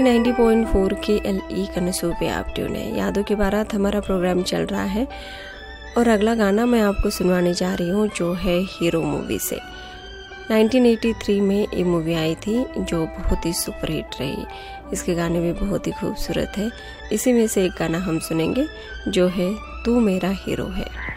90.4 KLE कनसू पे आप tune है। यादों की बारात हमारा प्रोग्राम चल रहा है और अगला गाना मैं आपको सुनवाने जा रही हूँ जो है हीरो मूवी से। 1983 में ये मूवी आई थी जो बहुत ही सुपरहिट रही। इसके गाने भी बहुत ही खूबसूरत है। इसी में से एक गाना हम सुनेंगे जो है तू मेरा हीरो है।